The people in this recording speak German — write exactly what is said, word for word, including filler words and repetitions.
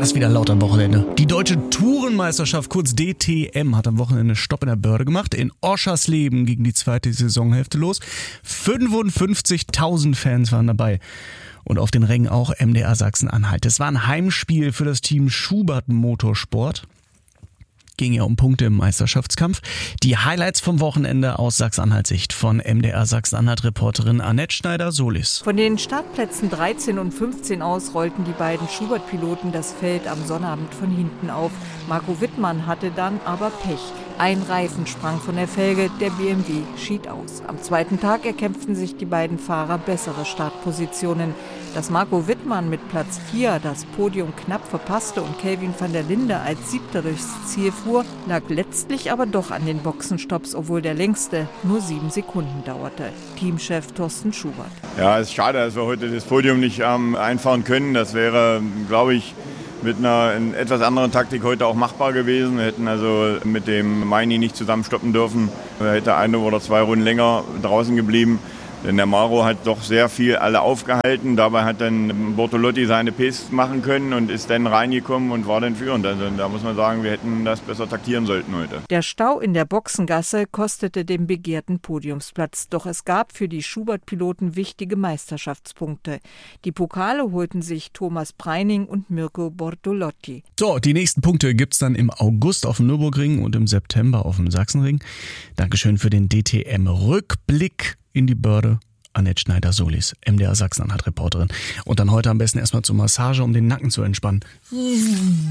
das wieder laut am Wochenende. Die Deutsche Tourenmeisterschaft, kurz D T M, hat am Wochenende Stopp in der Börde gemacht. In Oschersleben ging die zweite Saisonhälfte los. fünfundfünfzigtausend Fans waren dabei. Und auf den Rängen auch M D R Sachsen-Anhalt. Es war ein Heimspiel für das Team Schubert Motorsport. Ging ja um Punkte im Meisterschaftskampf. Die Highlights vom Wochenende aus Sachsen-Anhalt-Sicht von M D R Sachsen-Anhalt-Reporterin Annette Schneider-Solis. Von den Startplätzen dreizehn und fünfzehn aus rollten die beiden Schubert-Piloten das Feld am Sonnabend von hinten auf. Marco Wittmann hatte dann aber Pech. Ein Reifen sprang von der Felge, der B M W schied aus. Am zweiten Tag erkämpften sich die beiden Fahrer bessere Startpositionen. Dass Marco Wittmann mit Platz vier das Podium knapp verpasste und Kelvin van der Linde als Siebter durchs Ziel fuhr, lag letztlich aber doch an den Boxenstopps, obwohl der längste nur sieben Sekunden dauerte. Teamchef Thorsten Schubert. Ja, es ist schade, dass wir heute das Podium nicht ähm, einfahren können. Das wäre, glaube ich, mit einer etwas anderen Taktik heute auch machbar gewesen. Wir hätten also mit dem Meini nicht zusammen stoppen dürfen. Er hätte eine oder zwei Runden länger draußen geblieben. Denn der Maro hat doch sehr viel alle aufgehalten. Dabei hat dann Bortolotti seine Pace machen können und ist dann reingekommen und war dann führend. Also da muss man sagen, wir hätten das besser taktieren sollten heute. Der Stau in der Boxengasse kostete den begehrten Podiumsplatz. Doch es gab für die Schubert-Piloten wichtige Meisterschaftspunkte. Die Pokale holten sich Thomas Preining und Mirko Bortolotti. So, die nächsten Punkte gibt's dann im August auf dem Nürburgring und im September auf dem Sachsenring. Dankeschön für den D T M-Rückblick in die Börde. Annette Schneider-Solis, M D R Sachsen-Anhalt-Reporterin. Und dann heute am besten erstmal zur Massage, um den Nacken zu entspannen.